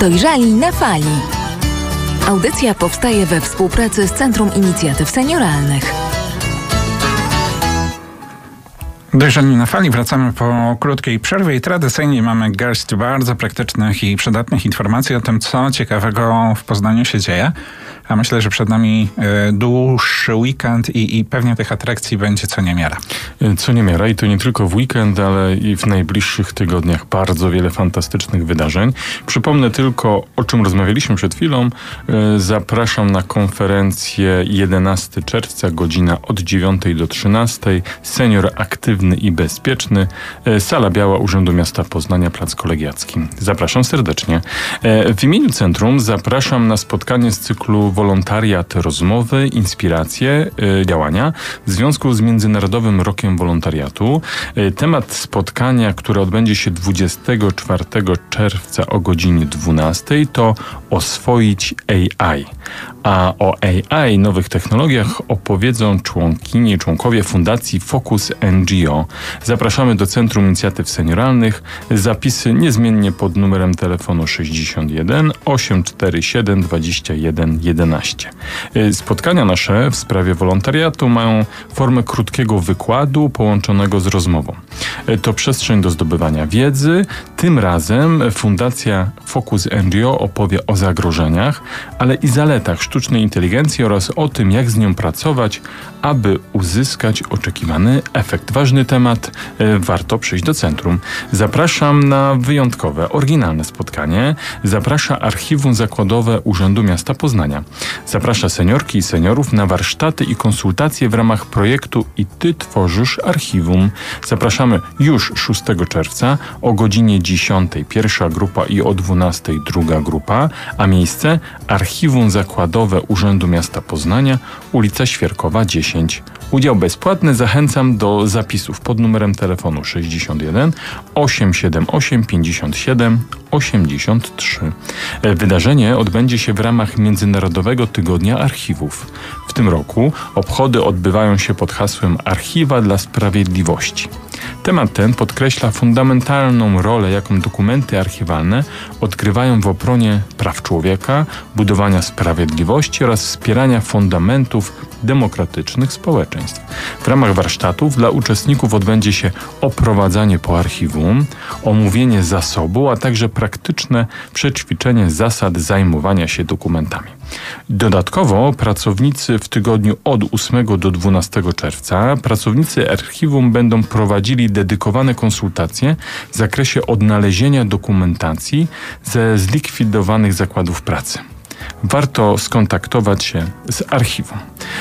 Dojrzali na fali. Audycja powstaje we współpracy z Centrum Inicjatyw Senioralnych. Dojrzali na fali, wracamy po krótkiej przerwie i tradycyjnie mamy garść bardzo praktycznych i przydatnych informacji o tym, co ciekawego w Poznaniu się dzieje. A myślę, że przed nami dłuższy weekend i pewnie tych atrakcji będzie co niemiara. Co niemiara i to nie tylko w weekend, ale i w najbliższych tygodniach bardzo wiele fantastycznych wydarzeń. Przypomnę tylko, o czym rozmawialiśmy przed chwilą. Zapraszam na konferencję 11 czerwca, godzina od 9 do 13. Senior aktywny i bezpieczny. Sala Biała Urzędu Miasta Poznania, Plac Kolegiacki. Zapraszam serdecznie. W imieniu Centrum zapraszam na spotkanie z cyklu Wolontariat, rozmowy, inspiracje, działania w związku z Międzynarodowym Rokiem Wolontariatu. Temat spotkania, które odbędzie się 24 czerwca o godzinie 12, to oswoić AI. A o AI, nowych technologiach opowiedzą członkinie i członkowie Fundacji Focus NGO. Zapraszamy do Centrum Inicjatyw Senioralnych. Zapisy niezmiennie pod numerem telefonu 61 847 21 11. Spotkania nasze w sprawie wolontariatu mają formę krótkiego wykładu połączonego z rozmową. To przestrzeń do zdobywania wiedzy. Tym razem Fundacja Focus NGO opowie o zagrożeniach, ale i zaletach sztucznej inteligencji oraz o tym, jak z nią pracować, aby uzyskać oczekiwany efekt. Ważny temat, warto przyjść do centrum. Zapraszam na wyjątkowe, oryginalne spotkanie. Zaprasza Archiwum Zakładowe Urzędu Miasta Poznania. Zaprasza seniorki i seniorów na warsztaty i konsultacje w ramach projektu I Ty tworzysz archiwum. Zapraszamy już 6 czerwca o godzinie 10 pierwsza grupa i o 12 druga grupa, a miejsce Archiwum Zakładowe Urzędu Miasta Poznania, ulica Świerkowa 10. Udział bezpłatny, zachęcam do zapisów pod numerem telefonu 61 878 57 83. Wydarzenie odbędzie się w ramach Międzynarodowego Tygodnia Archiwów. W tym roku obchody odbywają się pod hasłem Archiwa dla Sprawiedliwości. Temat ten podkreśla fundamentalną rolę, jaką dokumenty archiwalne odgrywają w obronie praw człowieka, budowania sprawiedliwości oraz wspierania fundamentów demokratycznych społeczeństw. W ramach warsztatów dla uczestników odbędzie się oprowadzanie po archiwum, omówienie zasobu, a także praktyczne przećwiczenie zasad zajmowania się dokumentami. Dodatkowo pracownicy w tygodniu od 8 do 12 czerwca pracownicy archiwum będą prowadzili dedykowane konsultacje w zakresie odnalezienia dokumentacji ze zlikwidowanych zakładów pracy. Warto skontaktować się z archiwum.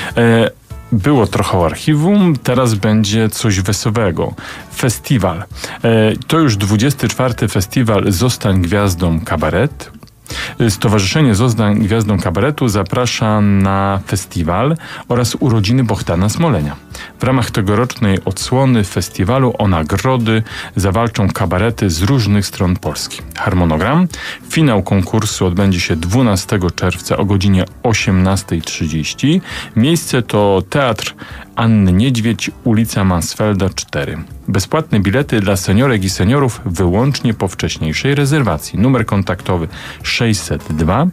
Było trochę o archiwum, teraz będzie coś wesołego. Festiwal. To już 24. festiwal Zostań Gwiazdą Kabaret. Stowarzyszenie Zostań Gwiazdą Kabaretu zaprasza na festiwal oraz urodziny Bohdana Smolenia. W ramach tegorocznej odsłony festiwalu o nagrody zawalczą kabarety z różnych stron Polski. Harmonogram. Finał konkursu odbędzie się 12 czerwca o godzinie 18:30. Miejsce to Teatr Anny Niedźwiedź, ulica Mansfelda 4. Bezpłatne bilety dla seniorek i seniorów wyłącznie po wcześniejszej rezerwacji. Numer kontaktowy 602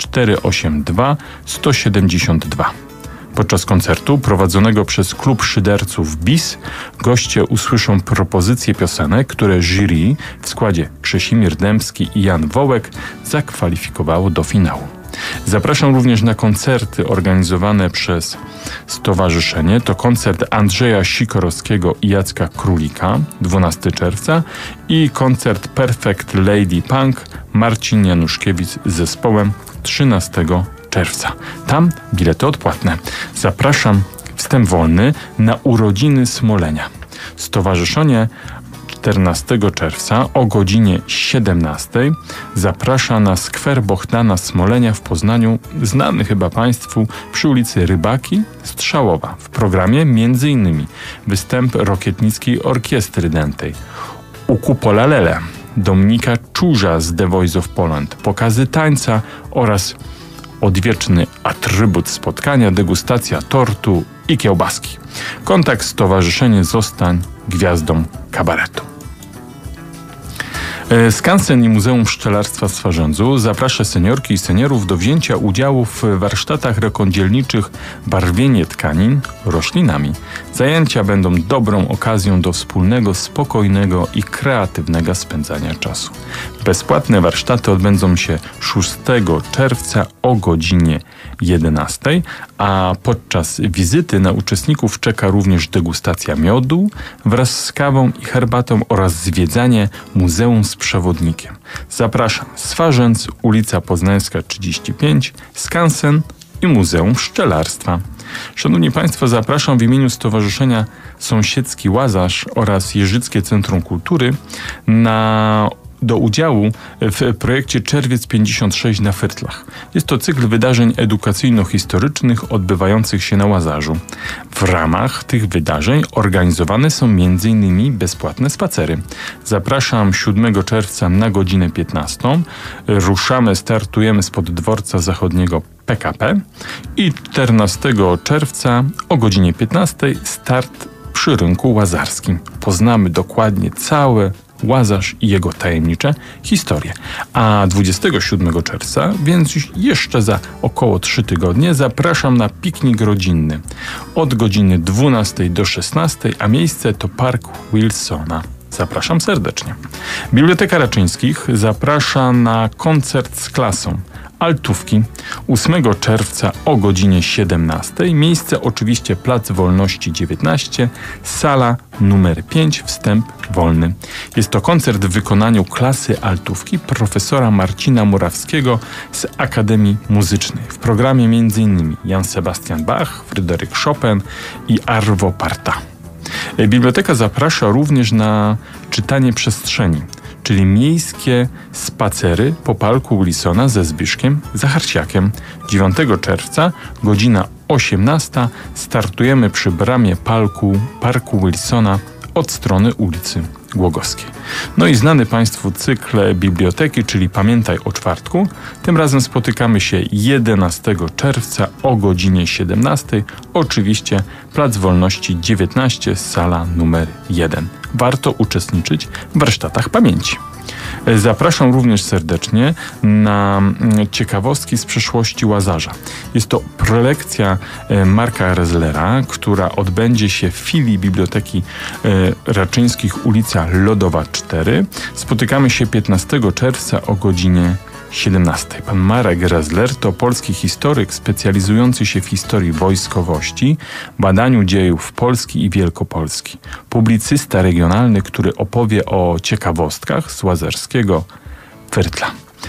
482 172. Podczas koncertu prowadzonego przez Klub Szyderców BIS goście usłyszą propozycje piosenek, które jury w składzie Krzesimir Dębski i Jan Wołek zakwalifikowało do finału. Zapraszam również na koncerty organizowane przez stowarzyszenie. To koncert Andrzeja Sikorowskiego i Jacka Królika 12 czerwca i koncert Perfect Lady Punk Marcin Januszkiewicz z zespołem 13 czerwca. Tam bilety odpłatne. Zapraszam, wstęp wolny, na urodziny Smolenia. Stowarzyszenie 14 czerwca o godzinie 17 zaprasza na skwer Bohdana Smolenia w Poznaniu, znany chyba Państwu przy ulicy Rybaki, Strzałowa. W programie m.in. występ Rokietnickiej Orkiestry Dętej, Ukupolalele, Dominika Czurza z The Voice of Poland, pokazy tańca oraz odwieczny atrybut spotkania, degustacja tortu i kiełbaski. Kontakt stowarzyszenie Zostań Gwiazdą Kabaretu. Skansen i Muzeum Pszczelarstwa w Swarzędzu zaprasza seniorki i seniorów do wzięcia udziału w warsztatach rękodzielniczych barwienie tkanin roślinami. Zajęcia będą dobrą okazją do wspólnego, spokojnego i kreatywnego spędzania czasu. Bezpłatne warsztaty odbędą się 6 czerwca o godzinie 11, a podczas wizyty na uczestników czeka również degustacja miodu wraz z kawą i herbatą oraz zwiedzanie muzeum z przewodnikiem. Zapraszam. Swarzędz, ulica Poznańska 35, Skansen i Muzeum Pszczelarstwa. Szanowni Państwo, zapraszam w imieniu Stowarzyszenia Sąsiedzki Łazarz oraz Jeżyckie Centrum Kultury do udziału w projekcie Czerwiec 56 na Fyrtlach. Jest to cykl wydarzeń edukacyjno-historycznych odbywających się na Łazarzu. W ramach tych wydarzeń organizowane są m.in. bezpłatne spacery. Zapraszam 7 czerwca na godzinę 15. Startujemy spod dworca zachodniego PKP i 14 czerwca o godzinie 15 start przy rynku łazarskim. Poznamy dokładnie całe Łazarz i jego tajemnicze historie. A 27 czerwca, więc już jeszcze za około 3 tygodnie, zapraszam na piknik rodzinny. Od godziny 12 do 16, a miejsce to Park Wilsona. Zapraszam serdecznie. Biblioteka Raczyńskich zaprasza na koncert z klasą. Altówki 8 czerwca o godzinie 17. Miejsce oczywiście Plac Wolności 19, sala numer 5, wstęp wolny. Jest to koncert w wykonaniu klasy altówki profesora Marcina Murawskiego z Akademii Muzycznej. W programie m.in. Jan Sebastian Bach, Fryderyk Chopin i Arvo Parta. Biblioteka zaprasza również na czytanie przestrzeni, czyli miejskie spacery po Parku Wilsona ze Zbyszkiem Zacharciakiem. 9 czerwca, godzina 18, startujemy przy bramie Parku Wilsona od strony ulicy Głogowskiej. No i znany Państwu cykl biblioteki, czyli Pamiętaj o czwartku. Tym razem spotykamy się 11 czerwca o godzinie 17. Oczywiście Plac Wolności 19, sala numer 1. Warto uczestniczyć w warsztatach pamięci. Zapraszam również serdecznie na ciekawostki z przeszłości Łazarza. Jest to prelekcja Marka Rezlera, która odbędzie się w filii Biblioteki Raczyńskich, ulica Lodowa 4. Spotykamy się 15 czerwca o godzinie 17. Pan Marek Rezler to polski historyk specjalizujący się w historii wojskowości, badaniu dziejów Polski i Wielkopolski. Publicysta regionalny, który opowie o ciekawostkach z łazarskiego Fyrtla.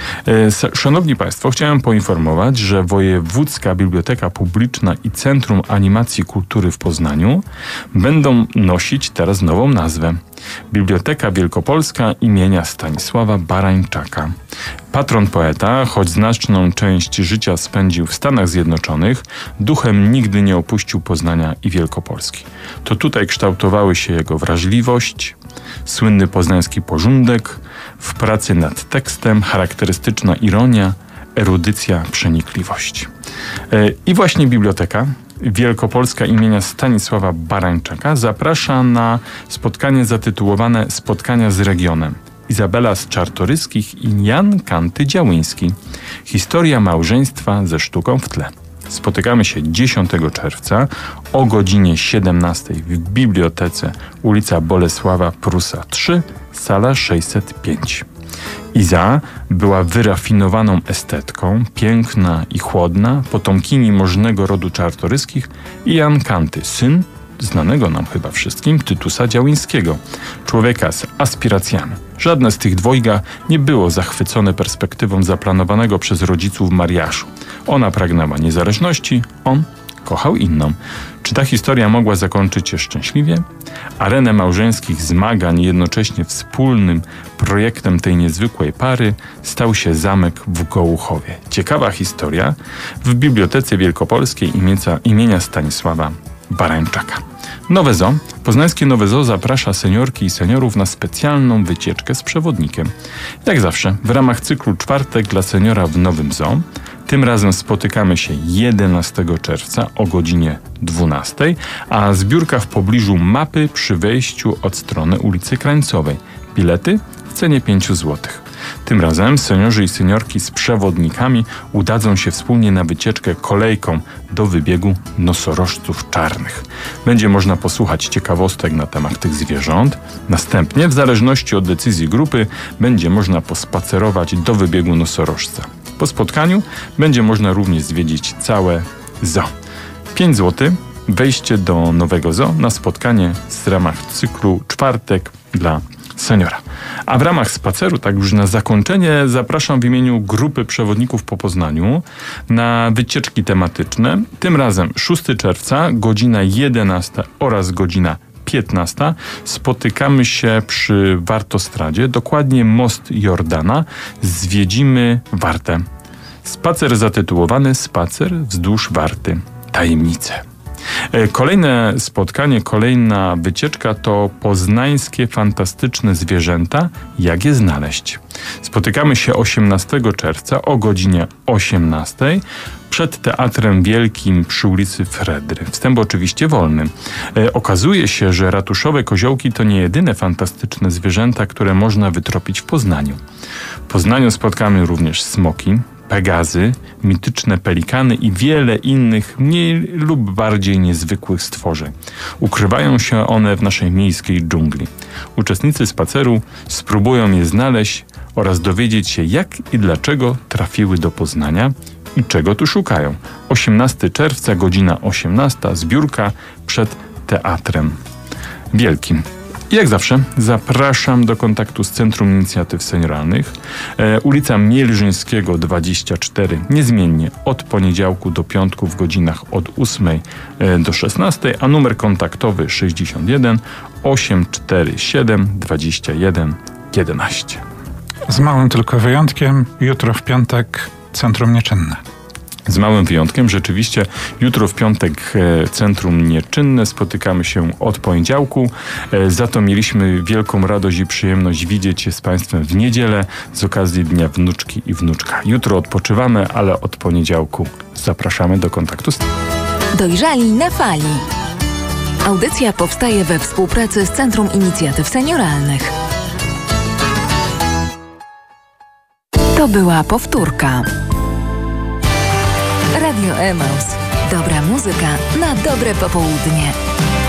Szanowni Państwo, chciałem poinformować, że Wojewódzka Biblioteka Publiczna i Centrum Animacji Kultury w Poznaniu będą nosić teraz nową nazwę. Biblioteka Wielkopolska imienia Stanisława Barańczaka. Patron poeta, choć znaczną część życia spędził w Stanach Zjednoczonych, duchem nigdy nie opuścił Poznania i Wielkopolski. To tutaj kształtowały się jego wrażliwość, słynny poznański porządek, w pracy nad tekstem charakterystyczna ironia, erudycja, przenikliwość. I właśnie Biblioteka Wielkopolska imienia Stanisława Barańczaka zaprasza na spotkanie zatytułowane Spotkania z regionem. Izabela z Czartoryskich i Jan Kanty Działyński. Historia małżeństwa ze sztuką w tle. Spotykamy się 10 czerwca o godzinie 17 w Bibliotece ulica Bolesława Prusa 3, sala 605. Iza była wyrafinowaną estetką, piękna i chłodna, potomkini możnego rodu Czartoryskich i Jan Kanty, syn znanego nam chyba wszystkim Tytusa Działyńskiego, człowieka z aspiracjami. Żadne z tych dwojga nie było zachwycone perspektywą zaplanowanego przez rodziców mariażu. Ona pragnęła niezależności, on kochał inną. Czy ta historia mogła zakończyć się szczęśliwie? Arenę małżeńskich zmagań jednocześnie wspólnym projektem tej niezwykłej pary stał się zamek w Gołuchowie. Ciekawa historia w Bibliotece Wielkopolskiej imienia Stanisława Barańczaka. Nowe Zoo. Poznańskie Nowe Zoo zaprasza seniorki i seniorów na specjalną wycieczkę z przewodnikiem. Jak zawsze w ramach cyklu Czwartek dla seniora w Nowym Zoo. Tym razem spotykamy się 11 czerwca o godzinie 12, a zbiórka w pobliżu mapy przy wejściu od strony ulicy Krańcowej. Bilety w cenie 5 zł. Tym razem seniorzy i seniorki z przewodnikami udadzą się wspólnie na wycieczkę kolejką do wybiegu nosorożców czarnych. Będzie można posłuchać ciekawostek na temat tych zwierząt. Następnie, w zależności od decyzji grupy, będzie można pospacerować do wybiegu nosorożca. Po spotkaniu będzie można również zwiedzić całe zoo. 5 zł wejście do nowego zoo na spotkanie w ramach cyklu Czwartek dla seniora. A w ramach spaceru, tak już na zakończenie, zapraszam w imieniu grupy przewodników po Poznaniu na wycieczki tematyczne. Tym razem 6 czerwca, godzina 11 oraz godzina 15. Spotykamy się przy Wartostradzie, dokładnie Most Jordana. Zwiedzimy Wartę. Spacer zatytułowany Spacer wzdłuż Warty. Tajemnice. Kolejne spotkanie, kolejna wycieczka to poznańskie fantastyczne zwierzęta. Jak je znaleźć? Spotykamy się 18 czerwca o godzinie 18 przed Teatrem Wielkim przy ulicy Fredry. Wstęp oczywiście wolny. Okazuje się, że ratuszowe koziołki to nie jedyne fantastyczne zwierzęta, które można wytropić w Poznaniu. W Poznaniu spotkamy również smoki, pegazy, mityczne pelikany i wiele innych mniej lub bardziej niezwykłych stworzeń. Ukrywają się one w naszej miejskiej dżungli. Uczestnicy spaceru spróbują je znaleźć oraz dowiedzieć się, jak i dlaczego trafiły do Poznania i czego tu szukają. 18 czerwca, godzina 18, zbiórka przed Teatrem Wielkim. I jak zawsze zapraszam do kontaktu z Centrum Inicjatyw Senioralnych. Ulica Mielżyńskiego 24, niezmiennie od poniedziałku do piątku w godzinach od 8 do 16, a numer kontaktowy 61 847 21 11. Z małym tylko wyjątkiem, jutro w piątek centrum nieczynne. Z małym wyjątkiem, rzeczywiście jutro w piątek centrum nieczynne, spotykamy się od poniedziałku. Za to mieliśmy wielką radość i przyjemność widzieć się z Państwem w niedzielę z okazji Dnia Wnuczki i Wnuczka. Jutro odpoczywamy, ale od poniedziałku zapraszamy do kontaktu z... Dojrzali na fali. Audycja powstaje we współpracy z Centrum Inicjatyw Senioralnych. To była powtórka. Radio Emaus. Dobra muzyka na dobre popołudnie.